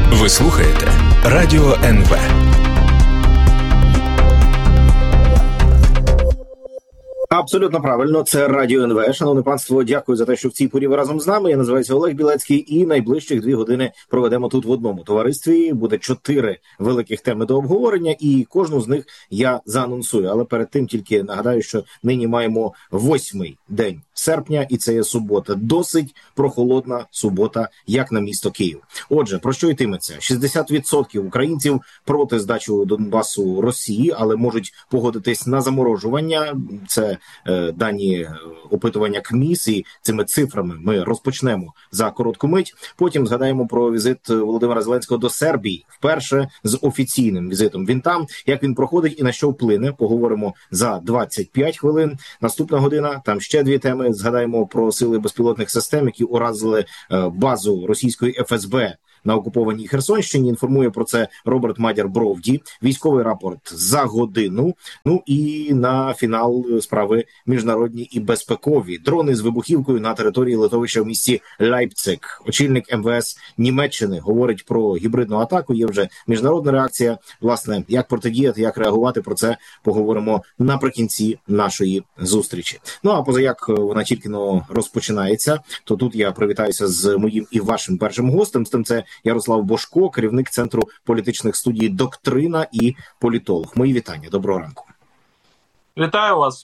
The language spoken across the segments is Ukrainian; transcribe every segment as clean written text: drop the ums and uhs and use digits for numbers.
Ви слухаєте Радіо НВ. Абсолютно правильно, це Радіо НВ. Шановне панство, дякую за те, що в цій порі ви разом з нами. Я називаюся Олег Білецький, і найближчих 2 години проведемо тут в одному товаристві. Буде 4 великих теми до обговорення, і кожну з них я заанонсую. Але перед тим тільки нагадаю, що нині маємо 8-й день серпня, і це є субота. Досить прохолодна субота, як на місто Київ. Отже, про що йтиметься? 60% українців проти здачі Донбасу Росії, але можуть погодитись на заморожування. Це дані опитування КМІС, і цими цифрами ми розпочнемо за коротку мить. Потім згадаємо про візит Володимира Зеленського до Сербії. Вперше з офіційним візитом. Він там, як він проходить і на що вплине, поговоримо за 25 хвилин. Наступна година, там ще 2 теми. Згадаємо про сили безпілотних систем, які уразили базу російської ФСБ на окупованій Херсонщині. Інформує про це Роберт Мадяр-Бровді. Військовий рапорт за годину. Ну і на фінал справи міжнародні і безпекові. Дрони з вибухівкою на території литовища в місті Лейпциг. Очільник МВС Німеччини говорить про гібридну атаку. Є вже міжнародна реакція. Власне, як протидіяти, як реагувати, про це поговоримо наприкінці нашої зустрічі. Ну а позаяк вона тільки розпочинається, то тут я привітаюся з моїм і вашим першим гостем. З тим це Ярослав Божко, керівник Центру політичних студій «Доктрина» і політолог. Мої вітання. Доброго ранку. Вітаю вас.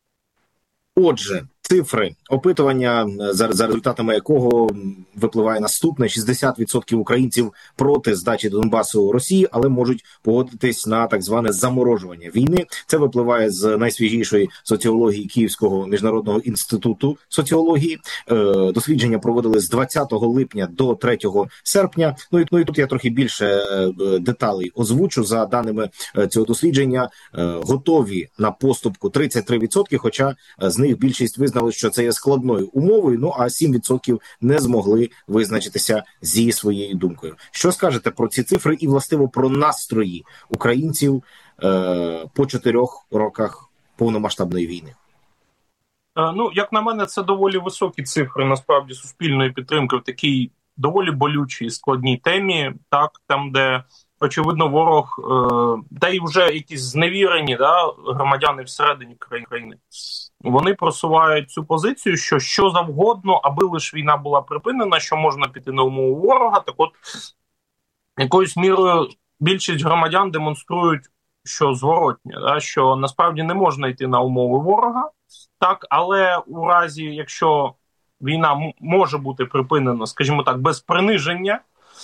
Отже, цифри опитування, за результатами якого випливає наступне: 60% українців проти здачі Донбасу Росії, але можуть погодитись на так зване заморожування війни. Це випливає з найсвіжішої соціології Київського міжнародного інституту соціології. Дослідження проводили з 20 липня до 3 серпня. Ну і тут я трохи більше деталей озвучу. За даними цього дослідження, готові на поступку 33%, хоча з них більшість визнали, що це є складною умовою, ну а 7% не змогли визначитися зі своєю думкою. Що скажете про ці цифри і, властиво, про настрої українців по 4 роках повномасштабної війни? Ну, як на мене, це доволі високі цифри, насправді, суспільної підтримки в такій доволі болючій, складній темі, так, там, де очевидно, ворог, та й вже якісь зневірені громадяни всередині країни, вони просувають цю позицію, що завгодно, аби лише війна була припинена, що можна піти на умову ворога. Так от, якоюсь мірою більшість громадян демонструють, що зворотнє, що насправді не можна йти на умови ворога, так, але у разі, якщо війна може бути припинена, скажімо так, без приниження,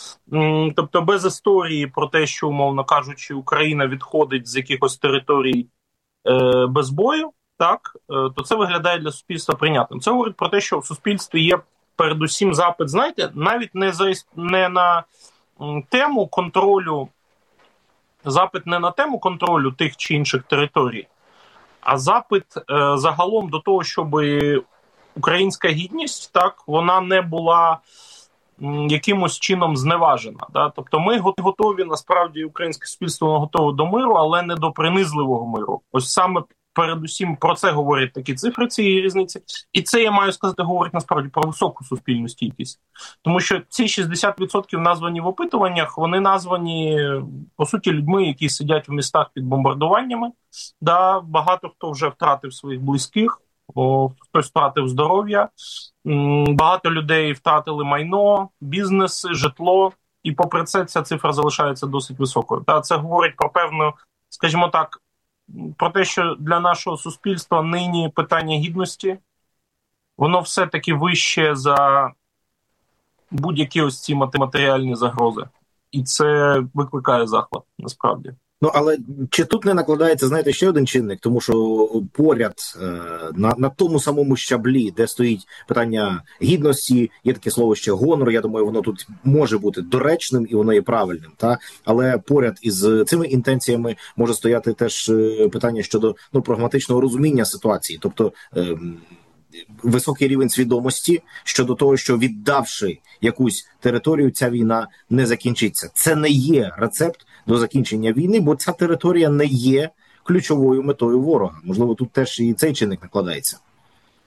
тобто без історії про те, що, умовно кажучи, Україна відходить з якихось територій без бою, так, то це виглядає для суспільства прийнятним. Це говорить про те, що в суспільстві є передусім запит, знаєте, навіть не на тему контролю, запит не на тему контролю тих чи інших територій, а запит загалом до того, щоб українська гідність, так, вона не була якимось чином зневажена. Да? Тобто ми готові, насправді, українське суспільство готове до миру, але не до принизливого миру. Ось саме передусім про це говорять такі цифри цієї різниці. І це, я маю сказати, говорить насправді про високу суспільну стійкість. Тому що ці 60% названі в опитуваннях, вони названі, по суті, людьми, які сидять в містах під бомбардуваннями. Да? Багато хто вже втратив своїх близьких, хтось втратив здоров'я, багато людей втратили майно, бізнеси, житло, і попри це ця цифра залишається досить високою. Та це говорить про певну, скажімо так, про те, що для нашого суспільства нині питання гідності, воно все-таки вище за будь-які ось ці матеріальні загрози. І це викликає захват, насправді. Ну, але чи тут не накладається, знаєте, ще один чинник? Тому що поряд на тому самому щаблі, де стоїть питання гідності, є таке слово ще гонор, я думаю, воно тут може бути доречним і воно є правильним. Та? Але поряд із цими інтенціями може стояти теж питання щодо прагматичного розуміння ситуації. Тобто високий рівень свідомості щодо того, що віддавши якусь територію, ця війна не закінчиться. Це не є рецепт до закінчення війни, бо ця територія не є ключовою метою ворога. Можливо, тут теж і цей чинник накладається.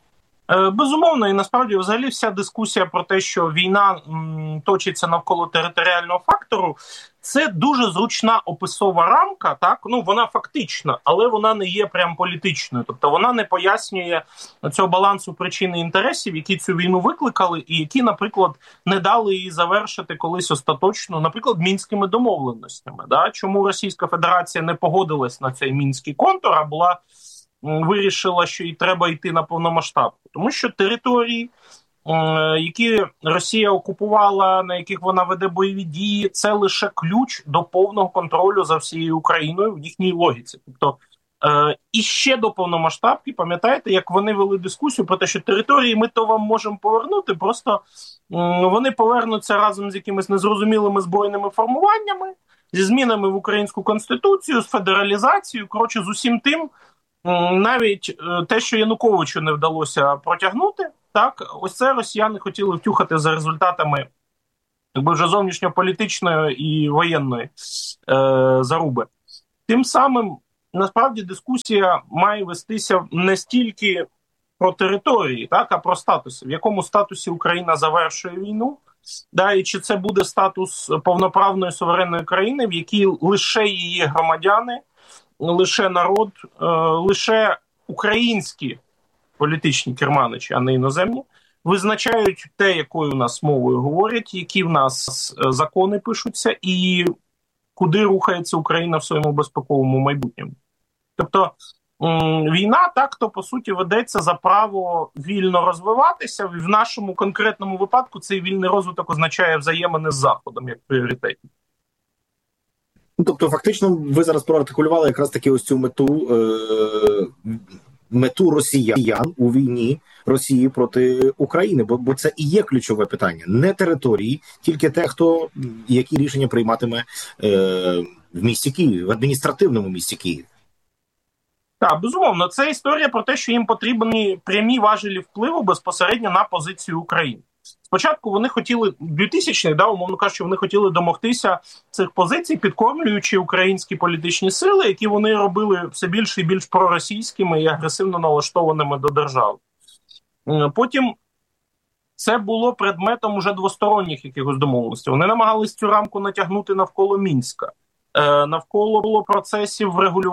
Безумовно, і насправді взагалі вся дискусія про те, що війна точиться навколо територіального фактору, це дуже зручна описова рамка, так? Ну, вона фактична, але вона не є прям політичною. Тобто вона не пояснює цього балансу причин і інтересів, які цю війну викликали, і які, наприклад, не дали її завершити колись остаточно, наприклад, мінськими домовленостями. Да? Чому Російська Федерація не погодилась на цей мінський контур, а вирішила, що їй треба йти на повномасштабку. Тому що території, які Росія окупувала, на яких вона веде бойові дії, це лише ключ до повного контролю за всією Україною в їхній логіці. Тобто, і ще до повномасштабки, пам'ятаєте, як вони вели дискусію про те, що території ми то вам можемо повернути, просто вони повернуться разом з якимись незрозумілими збройними формуваннями, зі змінами в українську конституцію, з федералізацією, коротше, з усім тим, навіть те, що Януковичу не вдалося протягнути, так, ось це росіяни хотіли втюхати за результатами якби вже зовнішньополітичної і воєнної заруби. Тим самим, насправді, дискусія має вестися не стільки про території, так, а про статуси. В якому статусі Україна завершує війну, да, і чи це буде статус повноправної суверенної країни, в якій лише її громадяни, лише народ, лише українські політичні керманичі, а не іноземні, визначають те, якою у нас мовою говорять, які в нас закони пишуться і куди рухається Україна в своєму безпековому майбутньому. Тобто війна так-то, по суті, ведеться за право вільно розвиватися. В нашому конкретному випадку цей вільний розвиток означає взаємини з Заходом як пріоритетні. Тобто, фактично, ви зараз проартикулювали якраз таки ось цю мету росіян у війні Росії проти України, бо це і є ключове питання. Не території, тільки те, хто які рішення прийматиме в місті Києві, в адміністративному місті Києві. Так, безумовно, це історія про те, що їм потрібні прямі важелі впливу безпосередньо на позицію України. Спочатку вони хотіли, 2000-х, да, умовно кажучи, вони хотіли домогтися цих позицій, підкормлюючи українські політичні сили, які вони робили все більше і більш проросійськими і агресивно налаштованими до держави. Потім це було предметом уже двосторонніх якихось домовленостей. Вони намагались цю рамку натягнути навколо Мінська, навколо процесів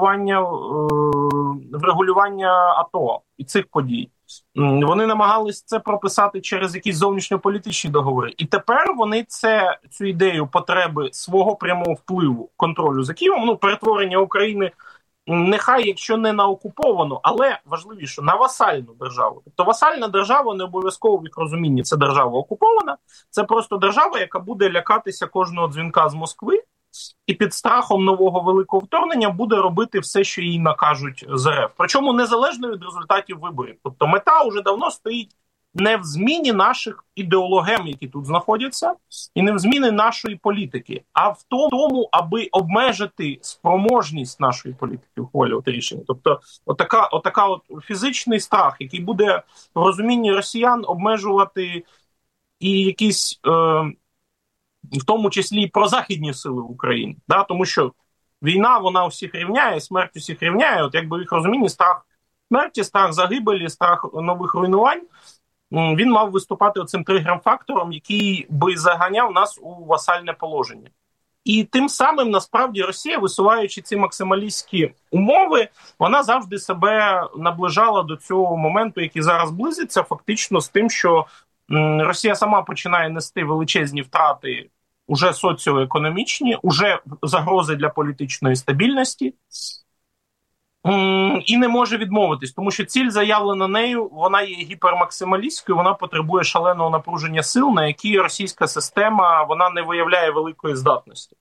врегулювання АТО і цих подій. Вони намагались це прописати через якісь зовнішньополітичні договори. І тепер вони цю ідею потреби свого прямого впливу, контролю за Києвом, перетворення України, нехай якщо не на окуповану, але важливіше, на васальну державу. Тобто васальна держава не обов'язково в їх розумінні це держава окупована, це просто держава, яка буде лякатися кожного дзвінка з Москви, і під страхом нового великого вторгнення буде робити все, що їй накажуть з РФ. Причому незалежно від результатів виборів. Тобто мета вже давно стоїть не в зміні наших ідеологем, які тут знаходяться, і не в зміні нашої політики, а в тому, аби обмежити спроможність нашої політики ухвалювати рішення. Тобто отака фізичний страх, який буде в розумінні росіян обмежувати і якісь... в тому числі і прозахідні сили в Україні. Да? Тому що війна, вона усіх рівняє, смерть усіх рівняє. От якби в їх розумінні страх смерті, страх загибелі, страх нових руйнувань, він мав виступати оцим тригером-фактором, який би заганяв нас у васальне положення. І тим самим, насправді, Росія, висуваючи ці максималістські умови, вона завжди себе наближала до цього моменту, який зараз близиться, фактично з тим, що Росія сама починає нести величезні втрати уже соціоекономічні, уже загрози для політичної стабільності, і не може відмовитись, тому що ціль, заявлена нею, вона є гіпермаксималістською, вона потребує шаленого напруження сил, на які російська система, вона не виявляє великої здатності.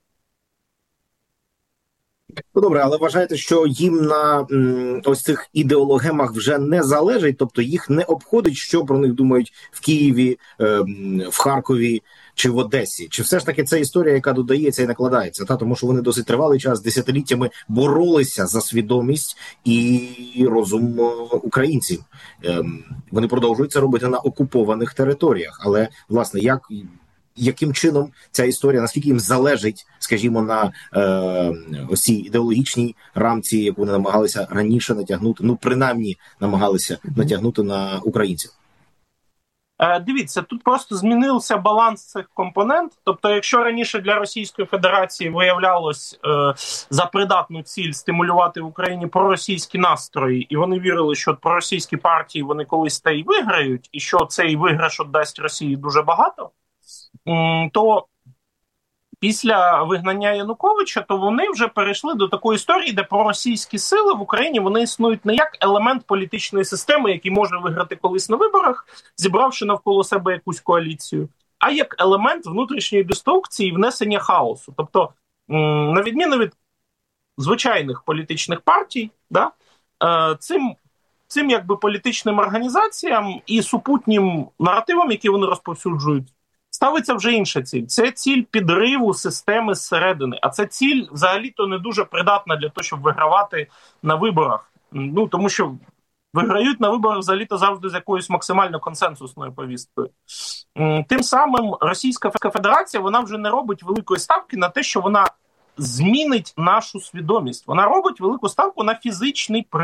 Ну, добре, але вважаєте, що їм на ось цих ідеологемах вже не залежить, тобто їх не обходить, що про них думають в Києві, в Харкові чи в Одесі? Чи все ж таки це історія, яка додається і накладається? Тому що вони досить тривалий час, десятиліттями боролися за свідомість і розум українців. Вони продовжують це робити на окупованих територіях. Але, власне, яким чином ця історія, наскільки їм залежить, скажімо, на ось цій ідеологічній рамці, яку вони намагалися раніше натягнути, принаймні намагалися натягнути на українців? Дивіться, тут просто змінився баланс цих компонент. Тобто, якщо раніше для Російської Федерації виявлялось за придатну ціль стимулювати в Україні проросійські настрої, і вони вірили, що проросійські партії вони колись та й виграють, і що цей виграш дасть Росії дуже багато, то після вигнання Януковича, то вони вже перейшли до такої історії, де проросійські сили в Україні вони існують не як елемент політичної системи, який може виграти колись на виборах, зібравши навколо себе якусь коаліцію, а як елемент внутрішньої деструкції і внесення хаосу. Тобто, на відміну від звичайних політичних партій, да, цим якби політичним організаціям і супутнім наративам, які вони розповсюджують, ставиться вже інша ціль. Це ціль підриву системи зсередини. А ця ціль взагалі-то не дуже придатна для того, щоб вигравати на виборах. Ну, тому що виграють на виборах взагалі-то завжди з якоюсь максимально консенсусною повісткою. Тим самим Російська Федерація, вона вже не робить великої ставки на те, що вона змінить нашу свідомість. Вона робить велику ставку на фізичний